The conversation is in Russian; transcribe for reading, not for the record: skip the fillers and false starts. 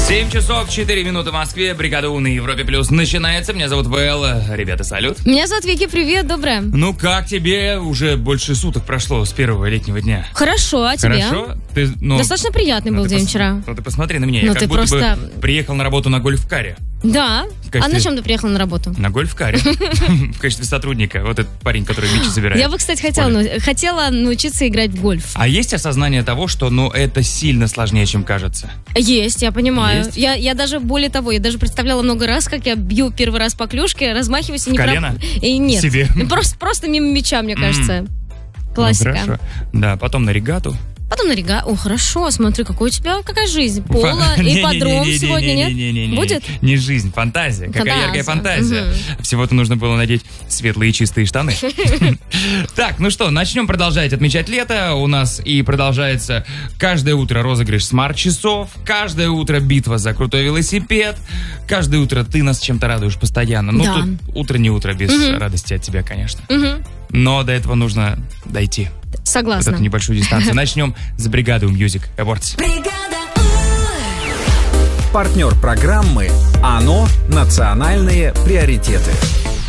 7 часов 4 минуты в Москве. Бригада У на Европе Плюс начинается. Меня зовут ВЛ. Ребята, салют. Меня зовут Вики, привет, доброе. Ну как тебе? Уже больше суток прошло с первого летнего дня. Хорошо, а тебе? Хорошо? Достаточно приятный был день вчера. Ну ты посмотри на меня. Я как ты будто просто... бы приехал на работу на гольф-каре. Да. А на чем ты приехал на работу? На гольф-каре. В качестве сотрудника. Вот этот парень, который мячи собирает. Я бы, кстати, хотела научиться играть в гольф. А есть осознание того, что это сильно сложнее, чем кажется? Есть, я понимаю. Есть? Я даже, более того, я даже представляла много раз, как я бью первый раз по клюшке, размахиваюсь и не... Колено? И нет. Себе? Просто мимо мяча, мне кажется. Классика. Ну, хорошо. Да, потом на регату. Потом на рега. О, хорошо, смотри, какая жизнь. Поло, ипподром сегодня, нет? Будет? Не жизнь, фантазия. Какая яркая фантазия. Всего-то нужно было надеть светлые чистые штаны. Так, ну что, начнем продолжать отмечать лето. У нас и продолжается каждое утро розыгрыш смарт-часов, каждое утро битва за крутой велосипед, каждое утро ты нас чем-то радуешь постоянно. Ну, тут утро не утро без радости от тебя, конечно. Но до этого нужно дойти. Согласна. Вот эту небольшую дистанцию. Начнем с бригады Music Awards. Партнер программы «АНО. Национальные приоритеты».